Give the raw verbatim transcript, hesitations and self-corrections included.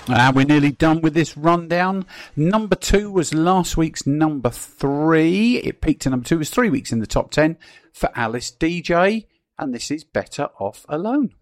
And we're nearly done with this rundown. Number two was last week's number three. It peaked at number two. It was three weeks in the top ten for Alice D J. And this is Better Off Alone.